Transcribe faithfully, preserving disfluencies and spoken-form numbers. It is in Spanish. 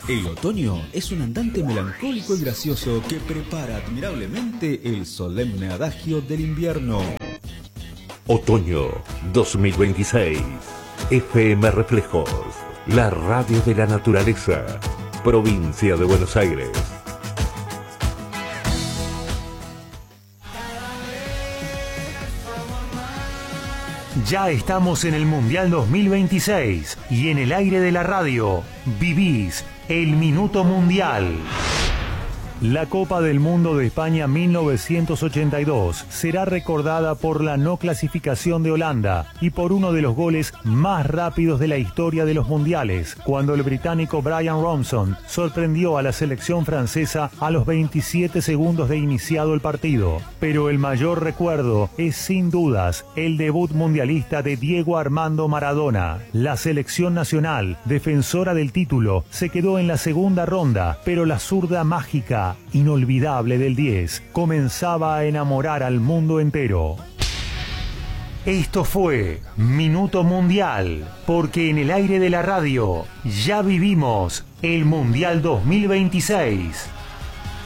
El otoño es un andante melancólico y gracioso que prepara admirablemente el solemne adagio del invierno. Otoño dos mil veintiséis. F M Reflejos, la radio de la naturaleza, provincia de Buenos Aires. Ya estamos en el Mundial dos mil veintiséis y en el aire de la radio vivís el Minuto Mundial. La Copa del Mundo de España mil novecientos ochenta y dos será recordada por la no clasificación de Holanda y por uno de los goles más rápidos de la historia de los mundiales, cuando el británico Brian Robson sorprendió a la selección francesa a los veintisiete segundos de iniciado el partido. Pero el mayor recuerdo es sin dudas el debut mundialista de Diego Armando Maradona. La selección nacional, defensora del título, se quedó en la segunda ronda, pero la zurda mágica inolvidable del diez comenzaba a enamorar al mundo entero. Esto fue Minuto Mundial, porque en el aire de la radio ya vivimos el Mundial dos mil veintiséis.